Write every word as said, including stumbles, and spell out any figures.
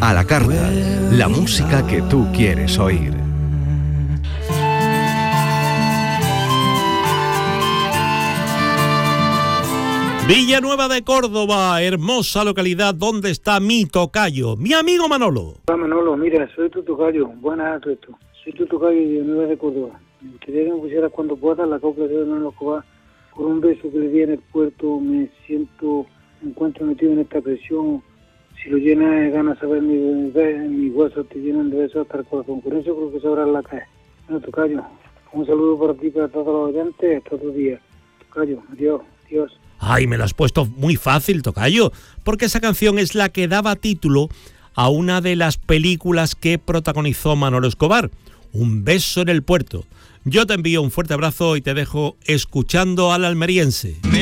A la carta, la música que tú quieres oír. Villanueva de Córdoba, hermosa localidad donde está mi tocayo, mi amigo Manolo. Hola Manolo, mira, soy tu tocayo, buenas a todos. Soy tu tocayo de Villanueva de Córdoba. Quería que me pusieras cuando puedas la copla de Manolo Escobar. Por un beso que le di en el puerto, me siento, me encuentro metido en esta presión. Si lo llenas de ganas saber mi, mis huesos te llenan de besos hasta el corazón. Con eso creo que sabrás la calle. Bueno, tocayo, un saludo para ti, para todos los oyentes, hasta otro día. Tocayo, adiós, adiós. Ay, me lo has puesto muy fácil, tocayo, porque esa canción es la que daba título a una de las películas que protagonizó Manolo Escobar, Un beso en el puerto. Yo te envío un fuerte abrazo y te dejo escuchando al almeriense.